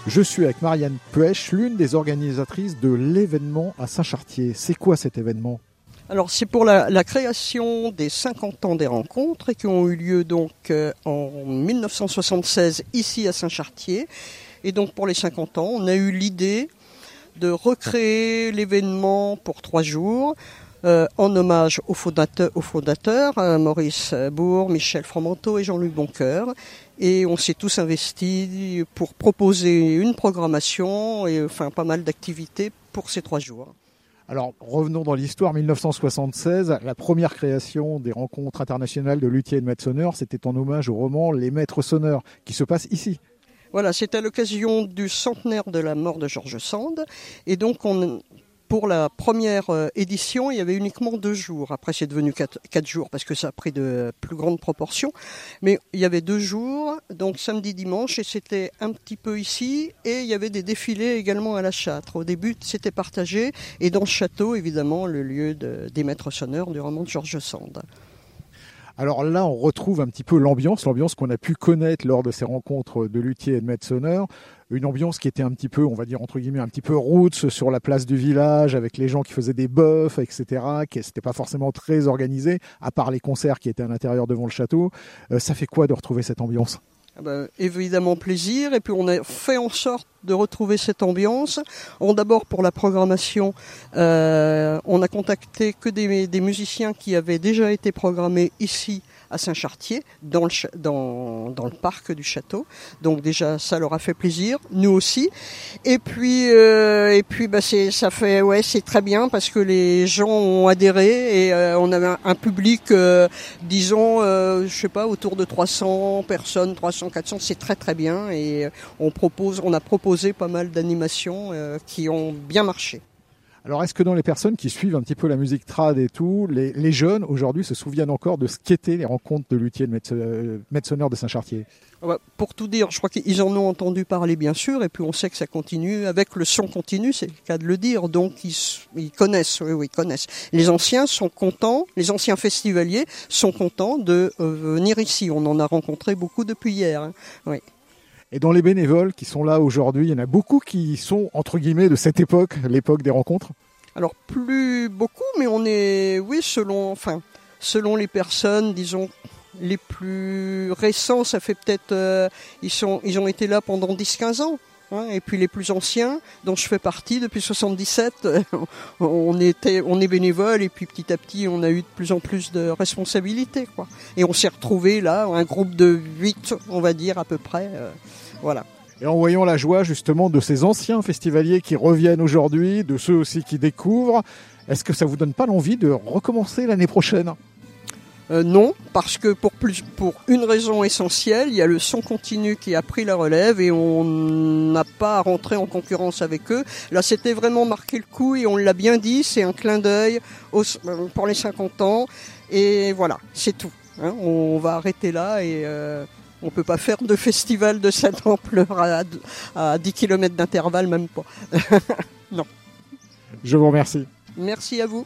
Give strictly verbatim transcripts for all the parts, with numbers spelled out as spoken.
Je suis avec Marianne Puech, l'une des organisatrices de l'événement à Saint-Chartier. C'est quoi cet événement ? Alors c'est pour la, la création des cinquante ans des rencontres qui ont eu lieu donc euh, en dix-neuf cent soixante-seize ici à Saint-Chartier. Et donc pour les cinquante ans, on a eu l'idée de recréer l'événement pour trois jours euh, en hommage aux fondateurs, aux fondateurs euh, Maurice Bourg, Michel Fromenteau et Jean-Luc Boncoeur. Et on s'est tous investis pour proposer une programmation et enfin pas mal d'activités pour ces trois jours. Alors revenons dans l'histoire, dix-neuf cent soixante-seize, la première création des rencontres internationales de luthiers et de maîtres sonneurs, c'était en hommage au roman Les Maîtres Sonneurs, qui se passe ici. Voilà, c'est à l'occasion du centenaire de la mort de George Sand. Et donc, on, pour la première édition, il y avait uniquement deux jours. Après, c'est devenu quatre, quatre jours parce que ça a pris de plus grandes proportions. Mais il y avait deux jours, donc samedi, dimanche, et c'était un petit peu ici. Et il y avait des défilés également à la Châtre. Au début, c'était partagé. Et dans le château, évidemment, le lieu de, des maîtres sonneurs du roman de George Sand. Alors là, on retrouve un petit peu l'ambiance, l'ambiance qu'on a pu connaître lors de ces rencontres de luthiers et de maîtres sonneurs. Une ambiance qui était un petit peu, on va dire entre guillemets, un petit peu roots sur la place du village, avec les gens qui faisaient des bœufs, et cetera. Qui c'était pas forcément très organisé, à part les concerts qui étaient à l'intérieur devant le château. Euh, ça fait quoi de retrouver cette ambiance ? Ah ben, évidemment plaisir, et puis on a fait en sorte de retrouver cette ambiance. On, d'abord pour la programmation, euh, on a contacté que des, des musiciens qui avaient déjà été programmés ici à Saint-Chartier, dans le, dans, dans le parc du château. Donc déjà, ça leur a fait plaisir, nous aussi. Et puis, euh, et puis bah c'est, ça fait, ouais, c'est très bien parce que les gens ont adhéré et euh, on avait un, un public, euh, disons, euh, je sais pas, autour de trois cents personnes, trois cents, quatre cents, c'est très très bien. Et on propose, on a proposé pas mal d'animations euh, qui ont bien marché. Alors, est-ce que dans les personnes qui suivent un petit peu la musique trad et tout, les, les jeunes aujourd'hui se souviennent encore de ce qu'étaient les rencontres de luthiers et de maîtres, euh, maîtres sonneurs de Saint-Chartier ? Pour tout dire, je crois qu'ils en ont entendu parler bien sûr, et puis on sait que ça continue, avec le son continu, c'est le cas de le dire, donc ils, ils connaissent, oui, oui, ils connaissent. Les anciens sont contents, les anciens festivaliers sont contents de euh, venir ici, on en a rencontré beaucoup depuis hier, hein. Oui. Et dans les bénévoles qui sont là aujourd'hui, il y en a beaucoup qui sont, entre guillemets, de cette époque, l'époque des rencontres ? Alors, plus beaucoup, mais on est, oui, selon, enfin, selon les personnes, disons, les plus récents, ça fait peut-être, euh, ils sont, ils ont été là pendant dix quinze ans. Hein, et puis les plus anciens, dont je fais partie depuis soixante-dix-sept, on était, on est bénévole et puis petit à petit on a eu de plus en plus de responsabilités, quoi. Et on s'est retrouvés là, un groupe de huit, on va dire à peu près, euh, voilà. Et en voyant la joie justement de ces anciens festivaliers qui reviennent aujourd'hui, de ceux aussi qui découvrent, est-ce que ça vous donne pas l'envie de recommencer l'année prochaine ? Euh, non, parce que pour plus, pour une raison essentielle, il y a le son continu qui a pris la relève et on n'a pas à rentrer en concurrence avec eux. Là, c'était vraiment marqué le coup et on l'a bien dit, c'est un clin d'œil au, pour les cinquante ans et voilà, c'est tout. Hein, on va arrêter là et euh, on peut pas faire de festival de cette ampleur à, à dix kilomètres d'intervalle, même pas. Non. Je vous remercie. Merci à vous.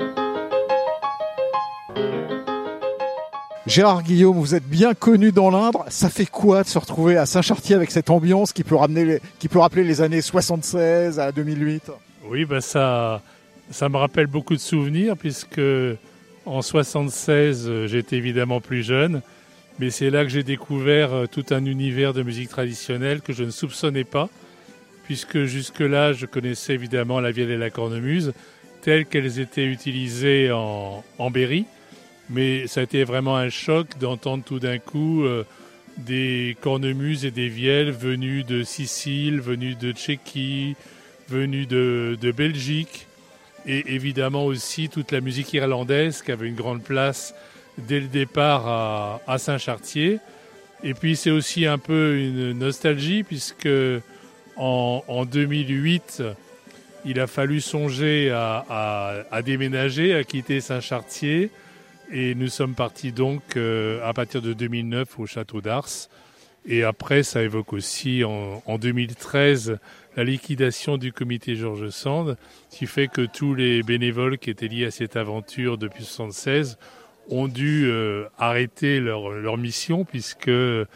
Gérard Guillaume, vous êtes bien connu dans l'Indre. Ça fait quoi de se retrouver à Saint-Chartier avec cette ambiance qui peut, ramener les, qui peut rappeler les années soixante-seize à deux mille huit ? Oui, bah ça, ça me rappelle beaucoup de souvenirs puisque en soixante-seize, j'étais évidemment plus jeune. Mais c'est là que j'ai découvert tout un univers de musique traditionnelle que je ne soupçonnais pas, puisque jusque-là, je connaissais évidemment la vielle et la cornemuse, telles qu'elles étaient utilisées en, en Berry. Mais ça a été vraiment un choc d'entendre tout d'un coup euh, des cornemuses et des vielles venues de Sicile, venues de Tchéquie, venues de, de Belgique, et évidemment aussi toute la musique irlandaise qui avait une grande place dès le départ à, à Saint-Chartier. Et puis c'est aussi un peu une nostalgie puisque en, en deux mille huit, il a fallu songer à, à, à déménager, à quitter Saint-Chartier. Et nous sommes partis donc euh, à partir de deux mille neuf au château d'Ars. Et après, ça évoque aussi en, en deux mille treize la liquidation du comité George Sand, qui fait que tous les bénévoles qui étaient liés à cette aventure depuis soixante-seize ont dû euh, arrêter leur, leur mission puisque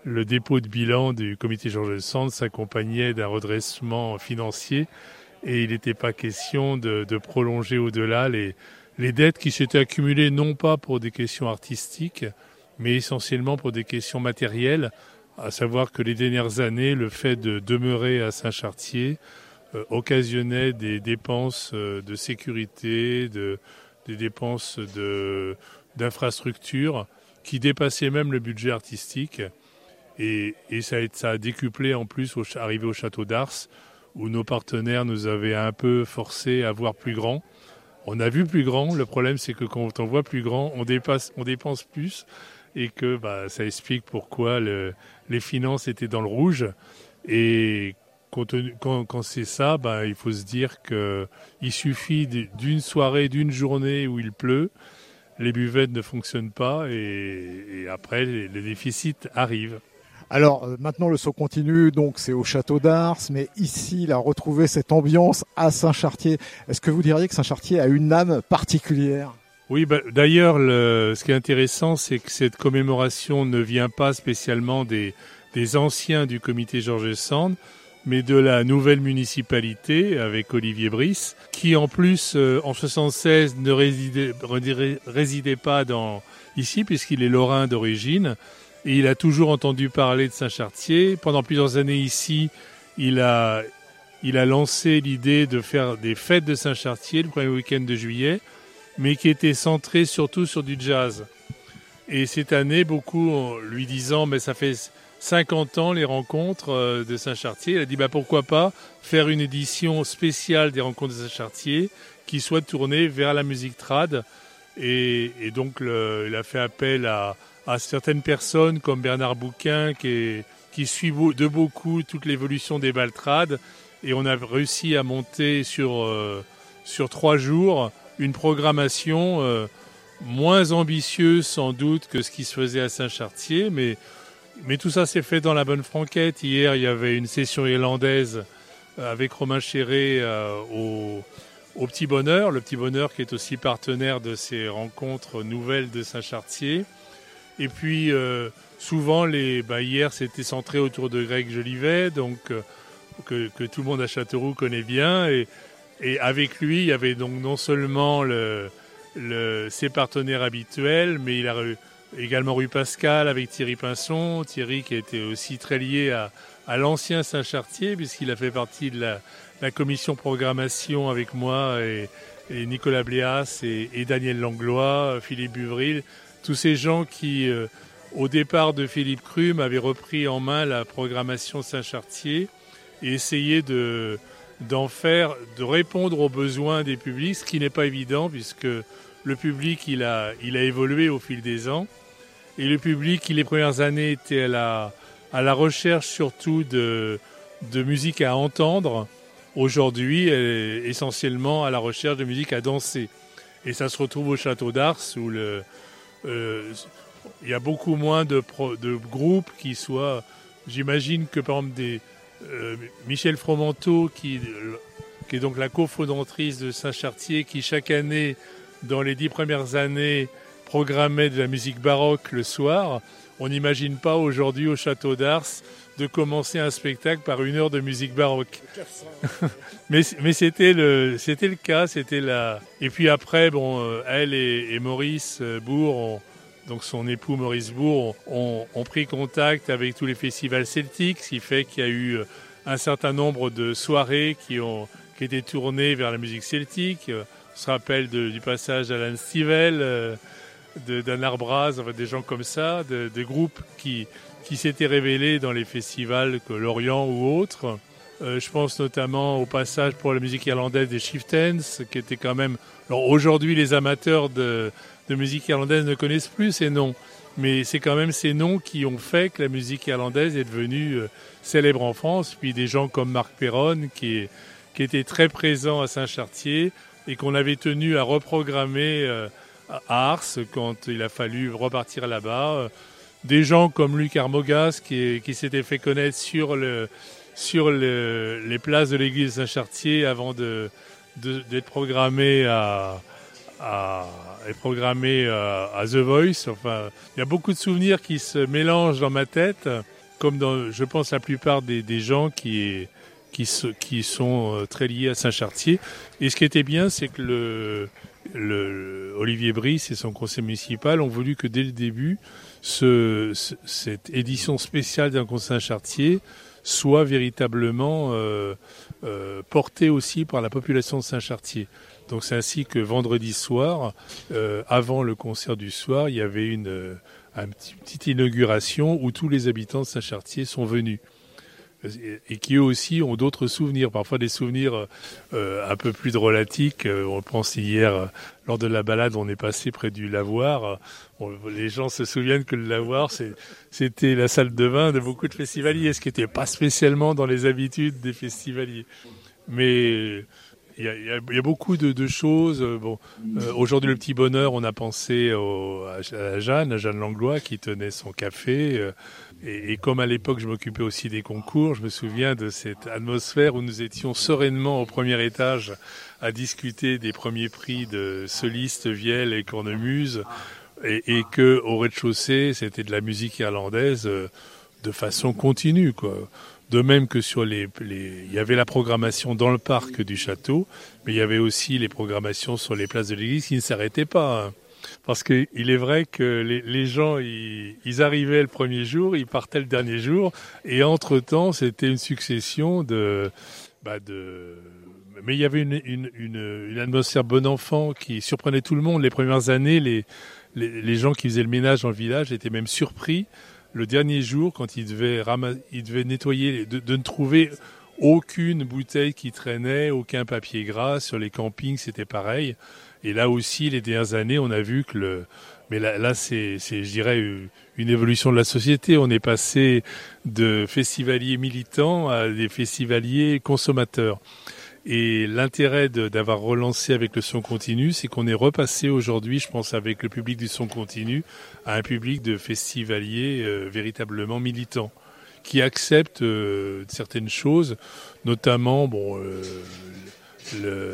le dépôt de bilan du comité Georges Sand s'accompagnait d'un redressement financier et il n'était pas question de, de prolonger au-delà les, les dettes qui s'étaient accumulées non pas pour des questions artistiques, mais essentiellement pour des questions matérielles, à savoir que les dernières années, le fait de demeurer à Saint-Chartier euh, occasionnait des dépenses euh, de sécurité, de, des dépenses de, d'infrastructures qui dépassaient même le budget artistique. Et, et ça, a, ça a décuplé en plus au, arrivé au Château d'Ars, où nos partenaires nous avaient un peu forcé à voir plus grand. On a vu plus grand, le problème c'est que quand on voit plus grand, on, dépasse, on dépense plus et que bah, ça explique pourquoi le, les finances étaient dans le rouge. Et quand, quand, quand c'est ça, bah, il faut se dire qu'il suffit d'une soirée, d'une journée où il pleut, les buvettes ne fonctionnent pas et, et après les, les déficits arrivent. Alors euh, maintenant le saut continue, donc c'est au Château d'Ars, mais ici il a retrouvé cette ambiance à Saint-Chartier. Est-ce que vous diriez que Saint-Chartier a une âme particulière ? Oui, bah, d'ailleurs le, ce qui est intéressant c'est que cette commémoration ne vient pas spécialement des, des anciens du comité Georges Sand, mais de la nouvelle municipalité avec Olivier Brice, qui en plus euh, en soixante-seize ne résidait, résidait pas dans, ici puisqu'il est lorrain d'origine. Et il a toujours entendu parler de Saint-Chartier. Pendant plusieurs années ici, il a, il a lancé l'idée de faire des fêtes de Saint-Chartier le premier week-end de juillet, mais qui étaient centrées surtout sur du jazz. Et cette année, beaucoup en lui disant mais ça fait cinquante ans les rencontres de Saint-Chartier, il a dit bah, pourquoi pas faire une édition spéciale des rencontres de Saint-Chartier qui soit tournée vers la musique trad. Et, et donc le, il a fait appel à à certaines personnes comme Bernard Bouquin qui, est, qui suit de beaucoup toute l'évolution des baltrades et on a réussi à monter sur, euh, sur trois jours une programmation euh, moins ambitieuse sans doute que ce qui se faisait à Saint-Chartier, mais, mais tout ça s'est fait dans la bonne franquette. Hier il y avait une session irlandaise avec Romain Chéré euh, au, au Petit Bonheur, le Petit Bonheur qui est aussi partenaire de ces rencontres nouvelles de Saint-Chartier. Et puis, euh, souvent, les, bah, hier, c'était centré autour de Greg Jolivet, donc, euh, que, que tout le monde à Châteauroux connaît bien. Et, et avec lui, il y avait donc non seulement le, le, ses partenaires habituels, mais il a re, également Rue Pascal avec Thierry Pinson. Thierry qui était aussi très lié à, à l'ancien Saint-Chartier, puisqu'il a fait partie de la, la commission programmation avec moi et, et Nicolas Bléas et, et Daniel Langlois, Philippe Buvril. Tous ces gens qui, euh, au départ de Philippe Crum, avaient repris en main la programmation Saint-Chartier et essayaient de, d'en faire, de répondre aux besoins des publics, ce qui n'est pas évident puisque le public il a, il a évolué au fil des ans. Et le public qui les premières années était à la, à la recherche surtout de, de musique à entendre, aujourd'hui est essentiellement à la recherche de musique à danser. Et ça se retrouve au Château d'Ars où le Euh, il y a beaucoup moins de, pro, de groupes qui soient... J'imagine que par exemple des, euh, Michel Fromenteau, qui, qui est donc la cofondatrice de Saint-Chartier, qui chaque année, dans les dix premières années, programmait de la musique baroque le soir. On n'imagine pas aujourd'hui au Château d'Ars de commencer un spectacle par une heure de musique baroque. mais mais c'était, le, c'était le cas. C'était la... Et puis après, bon, elle et, et Maurice Bourg, ont, donc son époux Maurice Bourg, ont, ont pris contact avec tous les festivals celtiques, ce qui fait qu'il y a eu un certain nombre de soirées qui, ont, qui étaient tournées vers la musique celtique. On se rappelle de, du passage d'Alan Stivell, de, d'Anne Arbraz, enfin, des gens comme ça, de, des groupes qui... qui s'étaient révélés dans les festivals que Lorient ou autres. Euh, je pense notamment au passage pour la musique irlandaise des Chieftains, qui était quand même... Alors aujourd'hui, les amateurs de, de musique irlandaise ne connaissent plus ces noms, mais c'est quand même ces noms qui ont fait que la musique irlandaise est devenue euh, célèbre en France. Puis des gens comme Marc Perron, qui, qui était très présent à Saint-Chartier et qu'on avait tenu à reprogrammer euh, à Ars quand il a fallu repartir là-bas. Des gens comme Luc Armogas qui, qui s'était fait connaître sur, le, sur le, les places de l'église de Saint-Chartier avant de, de, d'être programmé à, à, être programmé à, à The Voice. Enfin, il y a beaucoup de souvenirs qui se mélangent dans ma tête. comme dans, je pense, la plupart des, des gens qui, qui, qui sont très liés à Saint-Chartier. Et ce qui était bien, c'est que le, le, Olivier Brice et son conseil municipal ont voulu que dès le début, ce, ce, cette édition spéciale d'un concert Saint-Chartier soit véritablement euh, euh, portée aussi par la population de Saint-Chartier. Donc c'est ainsi que vendredi soir, euh, avant le concert du soir, il y avait une, euh, une petite inauguration où tous les habitants de Saint-Chartier sont venus. Et qui eux aussi ont d'autres souvenirs, parfois des souvenirs euh, un peu plus drôlatiques. Euh, on pense hier, euh, lors de la balade, on est passé près du lavoir. On, les gens se souviennent que le lavoir, c'est, c'était la salle de bain de beaucoup de festivaliers, ce qui n'était pas spécialement dans les habitudes des festivaliers. Mais il y a, y a, y a beaucoup de, de choses. Bon, euh, aujourd'hui, le petit bonheur, on a pensé au, à Jeanne, à Jeanne Langlois, qui tenait son café. Euh, Et, et comme à l'époque, je m'occupais aussi des concours, je me souviens de cette atmosphère où nous étions sereinement au premier étage à discuter des premiers prix de solistes, vielle et cornemuse, et, et que au rez-de-chaussée, c'était de la musique irlandaise euh, de façon continue, quoi. De même que sur les, les, il y avait la programmation dans le parc du château, mais il y avait aussi les programmations sur les places de l'église qui ne s'arrêtaient pas, hein. Parce qu'il est vrai que les, les gens, ils, ils arrivaient le premier jour, ils partaient le dernier jour, et entre-temps, c'était une succession de... Bah de mais il y avait une, une, une, une atmosphère bon enfant qui surprenait tout le monde. Les premières années, les, les, les gens qui faisaient le ménage dans le village étaient même surpris le dernier jour, quand ils devaient, ram... ils devaient nettoyer, de, de ne trouver aucune bouteille qui traînait, aucun papier gras. Sur les campings, c'était pareil. Et là aussi, les dernières années, on a vu que le... Mais là, là c'est, c'est, je dirais, une évolution de la société. On est passé de festivaliers militants à des festivaliers consommateurs. Et l'intérêt de, d'avoir relancé avec le son continu, c'est qu'on est repassé aujourd'hui, je pense, avec le public du son continu, à un public de festivaliers euh, véritablement militants, qui acceptent euh, certaines choses, notamment, bon, euh, le...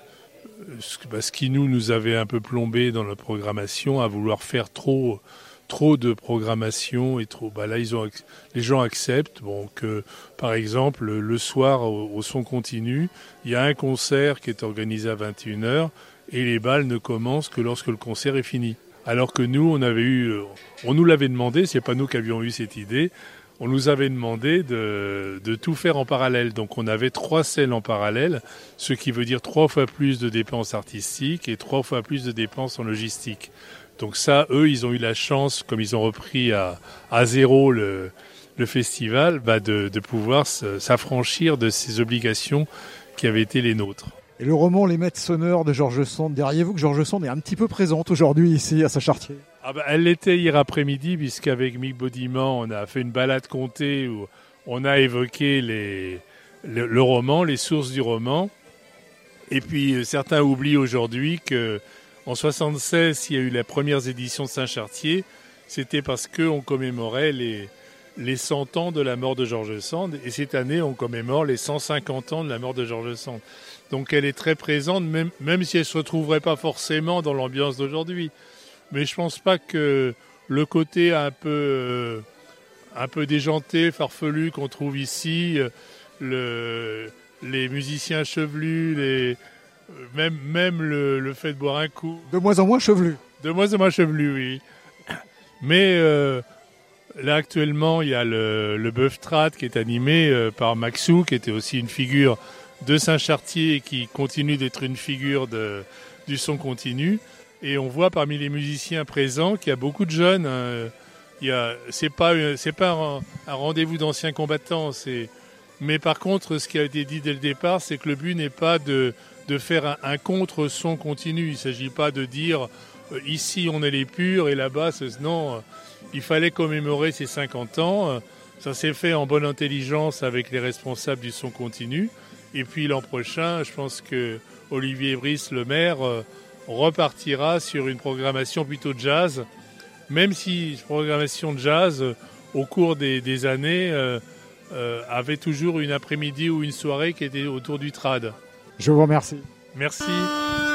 ce qui nous, nous avait un peu plombé dans notre programmation, à vouloir faire trop, trop de programmation et trop. Bah là, ils ont, les gens acceptent. Bon, que par exemple, le soir au, au son continu, il y a un concert qui est organisé à vingt et une heures et les balles ne commencent que lorsque le concert est fini. Alors que nous, on avait eu, on nous l'avait demandé. C'est pas nous qui avions eu cette idée. On nous avait demandé de, de tout faire en parallèle. Donc on avait trois scènes en parallèle, ce qui veut dire trois fois plus de dépenses artistiques et trois fois plus de dépenses en logistique. Donc ça, eux, ils ont eu la chance, comme ils ont repris à, à zéro le, le festival, bah de, de pouvoir s'affranchir de ces obligations qui avaient été les nôtres. Et le roman Les Maîtres Sonneurs de Georges Sand, diriez-vous que Georges Sand est un petit peu présente aujourd'hui ici à Saint-Chartier ? Ah bah, elle l'était hier après-midi, puisqu'avec Mick Baudiman, on a fait une balade comptée où on a évoqué les, le, le roman, les sources du roman. Et puis certains oublient aujourd'hui qu'en soixante-seize, il y a eu les premières éditions de Saint-Chartier, c'était parce qu'on commémorait les, les cent ans de la mort de Georges Sand. Et cette année, on commémore les cent cinquante ans de la mort de Georges Sand. Donc elle est très présente, même, même si elle ne se retrouverait pas forcément dans l'ambiance d'aujourd'hui. Mais je pense pas que le côté un peu, euh, un peu déjanté, farfelu qu'on trouve ici, le, les musiciens chevelus, les, même, même le, le fait de boire un coup. De moins en moins chevelu. De moins en moins chevelu, oui. Mais euh, là actuellement, il y a le, le Bœuf Trad qui est animé euh, par Maxou, qui était aussi une figure de Saint-Chartier et qui continue d'être une figure de, du son continu. Et on voit parmi les musiciens présents qu'il y a beaucoup de jeunes. Hein. Il y a, c'est pas, c'est pas un, un rendez-vous d'anciens combattants. C'est, mais par contre, ce qui a été dit dès le départ, c'est que le but n'est pas de, de faire un, un contre-son continu. Il ne s'agit pas de dire euh, ici on est les purs et là-bas, c'est, non. Euh, il fallait commémorer ces cinquante ans. Euh, ça s'est fait en bonne intelligence avec les responsables du son continu. Et puis l'an prochain, je pense que Olivier Brice, le maire, euh, repartira sur une programmation plutôt jazz, même si cette programmation jazz, euh, au cours des, des années, euh, euh, avait toujours une après-midi ou une soirée qui était autour du trad. Je vous remercie. Merci.